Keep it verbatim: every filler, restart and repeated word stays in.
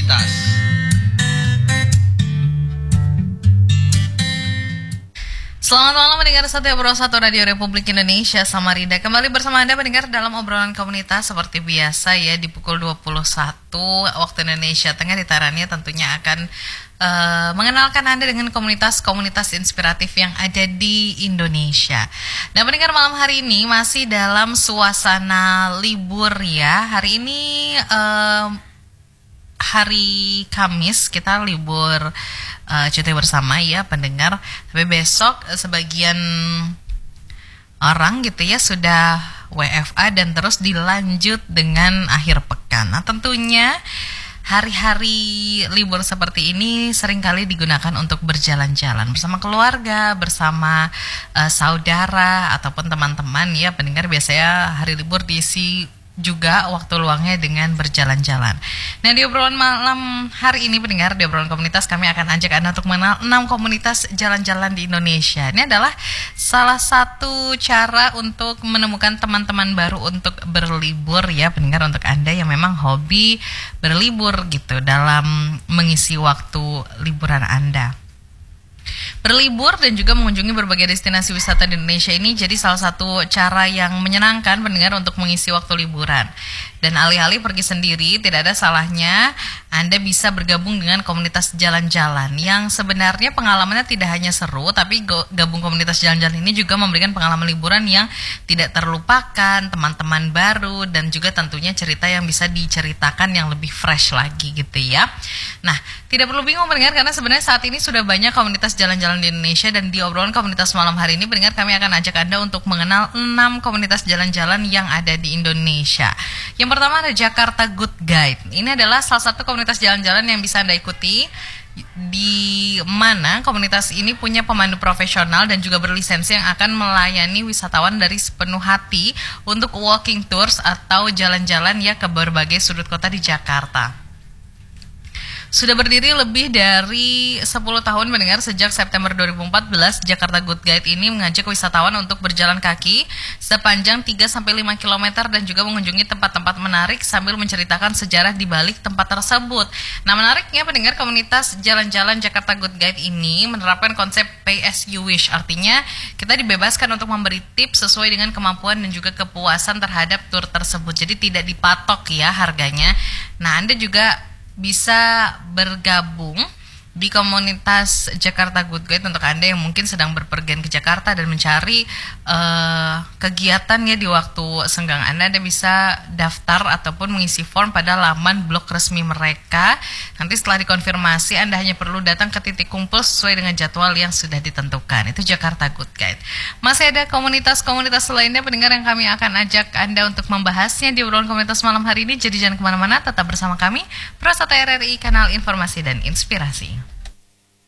komunitas. Selamat malam mendengar Setia Pro satu Radio Republik Indonesia Samarinda. Kembali bersama Anda mendengar dalam obrolan komunitas seperti biasa ya di pukul dua puluh satu waktu Indonesia Tengah. Ditarannya tentunya akan uh, mengenalkan Anda dengan komunitas-komunitas inspiratif yang ada di Indonesia. Nah, mendengar malam hari ini masih dalam suasana libur ya. Hari ini uh, hari Kamis kita libur uh, cuti bersama ya pendengar. Tapi besok uh, sebagian orang gitu ya sudah W F A dan terus dilanjut dengan akhir pekan. Nah, tentunya hari-hari libur seperti ini seringkali digunakan untuk berjalan-jalan bersama keluarga, bersama uh, saudara ataupun teman-teman ya pendengar. Biasanya hari libur diisi juga waktu luangnya dengan berjalan-jalan. Nah, di obrolan malam hari ini pendengar, di obrolan komunitas kami akan ajak Anda untuk mengenal enam komunitas jalan-jalan di Indonesia. Ini adalah salah satu cara untuk menemukan teman-teman baru untuk berlibur ya pendengar, untuk Anda yang memang hobi berlibur gitu dalam mengisi waktu liburan Anda. Berlibur dan juga mengunjungi berbagai destinasi wisata di Indonesia ini jadi salah satu cara yang menyenangkan pendengar untuk mengisi waktu liburan. Dan alih-alih pergi sendiri, tidak ada salahnya Anda bisa bergabung dengan komunitas jalan-jalan yang sebenarnya pengalamannya tidak hanya seru, tapi gabung komunitas jalan-jalan ini juga memberikan pengalaman liburan yang tidak terlupakan, teman-teman baru, dan juga tentunya cerita yang bisa diceritakan yang lebih fresh lagi gitu ya. Nah, tidak perlu bingung pendengar karena sebenarnya saat ini sudah banyak komunitas jalan-jalan di Indonesia, dan di obrolan komunitas malam hari ini pendengar kami akan ajak Anda untuk mengenal enam komunitas jalan-jalan yang ada di Indonesia. Yang pertama ada Jakarta Good Guide. Ini adalah salah satu komunitas jalan-jalan yang bisa Anda ikuti, di mana komunitas ini punya pemandu profesional dan juga berlisensi yang akan melayani wisatawan dari sepenuh hati untuk walking tours atau jalan-jalan ya ke berbagai sudut kota di Jakarta. Sudah berdiri lebih dari sepuluh tahun mendengar. Sejak September dua ribu empat belas, Jakarta Good Guide ini mengajak wisatawan untuk berjalan kaki sepanjang tiga sampai lima kilometer dan juga mengunjungi tempat-tempat menarik sambil menceritakan sejarah di balik tempat tersebut. Nah, menariknya pendengar, komunitas jalan-jalan Jakarta Good Guide ini menerapkan konsep pay as you wish. Artinya, kita dibebaskan untuk memberi tips sesuai dengan kemampuan dan juga kepuasan terhadap tur tersebut. Jadi tidak dipatok ya harganya. Nah, Anda juga bisa bergabung di komunitas Jakarta Good Guide untuk Anda yang mungkin sedang berpergian ke Jakarta dan mencari uh, kegiatan ya di waktu senggang Anda. Anda bisa daftar ataupun mengisi form pada laman blog resmi mereka. Nanti setelah dikonfirmasi, Anda hanya perlu datang ke titik kumpul sesuai dengan jadwal yang sudah ditentukan. Itu Jakarta Good Guide. Masih ada komunitas-komunitas lainnya pendengar yang kami akan ajak Anda untuk membahasnya di obrolan komunitas malam hari ini. Jadi jangan kemana-mana, tetap bersama kami Pro satu R R I, kanal informasi dan inspirasi.